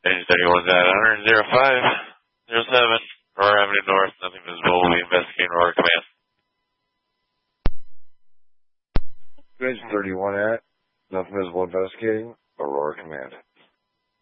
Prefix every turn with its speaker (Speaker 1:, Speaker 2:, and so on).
Speaker 1: Engine 31's at 100.05.07. Aurora Avenue North, nothing visible. We'll be investigating Aurora Command.
Speaker 2: Engine 31 at, nothing visible investigating, Aurora Command.